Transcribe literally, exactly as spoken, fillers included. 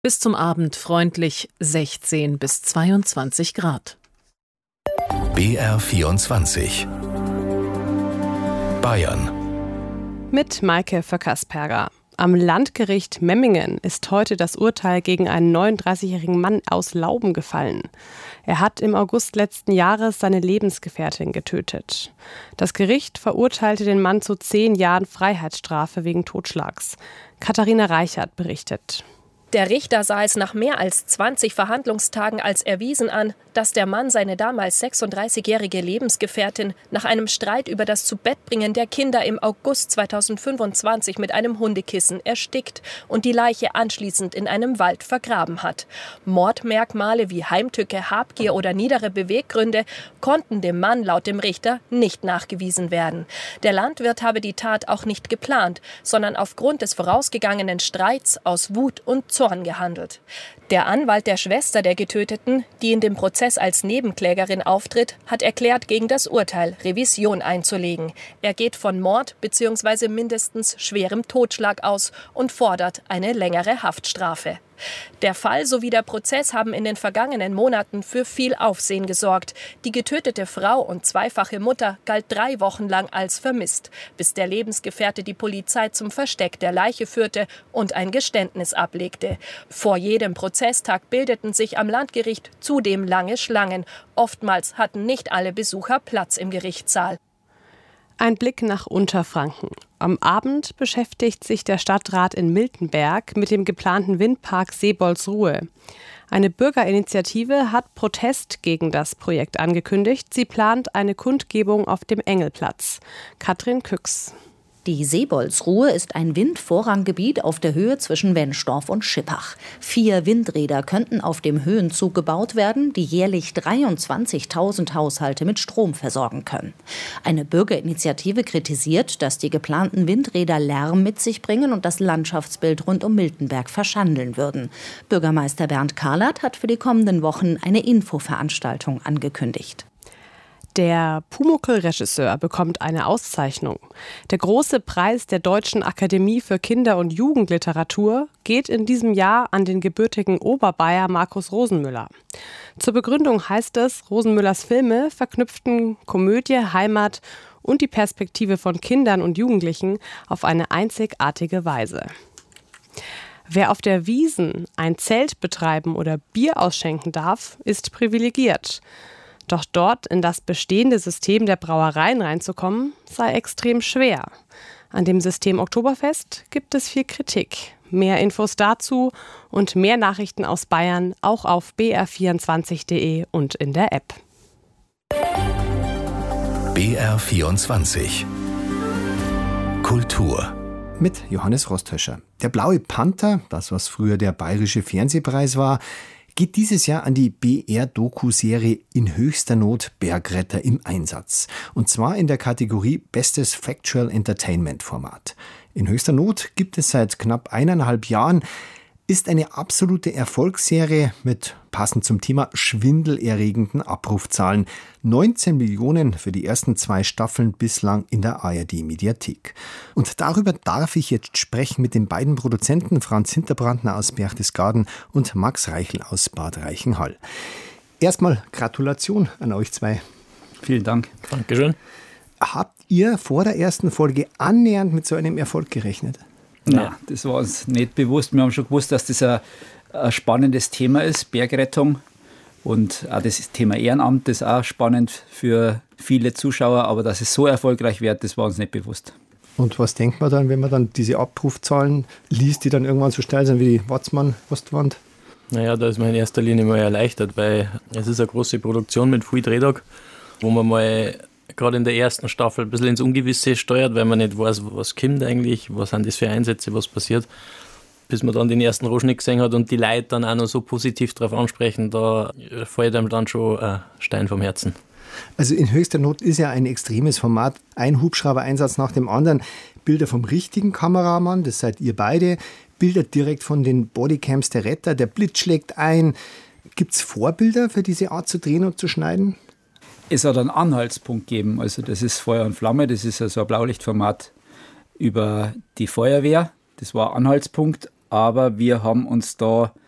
Bis zum Abend freundlich sechzehn bis zweiundzwanzig Grad. B R vierundzwanzig Bayern mit Maike Vöckersperger. Am Landgericht Memmingen ist heute das Urteil gegen einen neununddreißigjährigen Mann aus Lauben gefallen. Er hat im August letzten Jahres seine Lebensgefährtin getötet. Das Gericht verurteilte den Mann zu zehn Jahren Freiheitsstrafe wegen Totschlags. Katharina Reichert berichtet. Der Richter sah es nach mehr als zwanzig Verhandlungstagen als erwiesen an, dass der Mann seine damals sechsunddreißigjährige Lebensgefährtin nach einem Streit über das Zubettbringen der Kinder im August zweitausendfünfundzwanzig mit einem Hundekissen erstickt und die Leiche anschließend in einem Wald vergraben hat. Mordmerkmale wie Heimtücke, Habgier oder niedere Beweggründe konnten dem Mann laut dem Richter nicht nachgewiesen werden. Der Landwirt habe die Tat auch nicht geplant, sondern aufgrund des vorausgegangenen Streits aus Wut und Zorn gehandelt. Der Anwalt der Schwester der Getöteten, die in dem Prozess als Nebenklägerin auftritt, hat erklärt, gegen das Urteil Revision einzulegen. Er geht von Mord bzw. mindestens schwerem Totschlag aus und fordert eine längere Haftstrafe. Der Fall sowie der Prozess haben in den vergangenen Monaten für viel Aufsehen gesorgt. Die getötete Frau und zweifache Mutter galt drei Wochen lang als vermisst, bis der Lebensgefährte die Polizei zum Versteck der Leiche führte und ein Geständnis ablegte. Vor jedem Prozesstag bildeten sich am Landgericht zudem lange Schlangen. Oftmals hatten nicht alle Besucher Platz im Gerichtssaal. Ein Blick nach Unterfranken. Am Abend beschäftigt sich der Stadtrat in Miltenberg mit dem geplanten Windpark Seebolsruhe. Eine Bürgerinitiative hat Protest gegen das Projekt angekündigt. Sie plant eine Kundgebung auf dem Engelplatz. Katrin Küchs. Die Seebolsruhe ist ein Windvorranggebiet auf der Höhe zwischen Wennstorf und Schippach. Vier Windräder könnten auf dem Höhenzug gebaut werden, die jährlich dreiundzwanzigtausend Haushalte mit Strom versorgen können. Eine Bürgerinitiative kritisiert, dass die geplanten Windräder Lärm mit sich bringen und das Landschaftsbild rund um Miltenberg verschandeln würden. Bürgermeister Bernd Kahlert hat für die kommenden Wochen eine Infoveranstaltung angekündigt. Der Pumuckl-Regisseur bekommt eine Auszeichnung. Der große Preis der Deutschen Akademie für Kinder- und Jugendliteratur geht in diesem Jahr an den gebürtigen Oberbayer Markus Rosenmüller. Zur Begründung heißt es, Rosenmüllers Filme verknüpften Komödie, Heimat und die Perspektive von Kindern und Jugendlichen auf eine einzigartige Weise. Wer auf der Wiesn ein Zelt betreiben oder Bier ausschenken darf, ist privilegiert. Doch dort in das bestehende System der Brauereien reinzukommen, sei extrem schwer. An dem System Oktoberfest gibt es viel Kritik. Mehr Infos dazu und mehr Nachrichten aus Bayern auch auf b r vierundzwanzig punkt d e und in der App. B R vierundzwanzig Kultur mit Johannes Rosthöscher. Der Blaue Panther, das was früher der Bayerische Fernsehpreis war, geht dieses Jahr an die B R-Doku-Serie In höchster Not Bergretter im Einsatz. Und zwar in der Kategorie Bestes Factual Entertainment Format. In höchster Not gibt es seit knapp eineinhalb Jahren, ist eine absolute Erfolgsserie mit passend zum Thema schwindelerregenden Abrufzahlen. neunzehn Millionen für die ersten zwei Staffeln bislang in der A R D-Mediathek. Und darüber darf ich jetzt sprechen mit den beiden Produzenten Franz Hinterbrandner aus Berchtesgaden und Max Reichel aus Bad Reichenhall. Erstmal Gratulation an euch zwei. Vielen Dank. Dankeschön. Habt ihr vor der ersten Folge annähernd mit so einem Erfolg gerechnet? Nein, das war uns nicht bewusst. Wir haben schon gewusst, dass das ein, ein spannendes Thema ist, Bergrettung. Und auch das Thema Ehrenamt ist auch spannend für viele Zuschauer. Aber dass es so erfolgreich wird, das war uns nicht bewusst. Und was denkt man dann, wenn man dann diese Abrufzahlen liest, die dann irgendwann so steil sind wie die Watzmann-Ostwand? Naja, da ist man in erster Linie mal erleichtert, weil es ist eine große Produktion mit viel Drehtag, wo man mal gerade in der ersten Staffel ein bisschen ins Ungewisse steuert, weil man nicht weiß, was kommt eigentlich, was sind das für Einsätze, was passiert. Bis man dann den ersten Rohschnitt gesehen hat und die Leute dann auch noch so positiv darauf ansprechen, da fällt einem dann schon ein Stein vom Herzen. Also in höchster Not ist ja ein extremes Format, ein Hubschrauber-Einsatz nach dem anderen. Bilder vom richtigen Kameramann, das seid ihr beide, Bilder direkt von den Bodycams der Retter, der Blitz schlägt ein. Gibt es Vorbilder für diese Art zu drehen und zu schneiden? Es hat einen Anhaltspunkt gegeben, also das ist Feuer und Flamme, das ist also ein Blaulichtformat über die Feuerwehr, das war ein Anhaltspunkt, aber wir haben uns da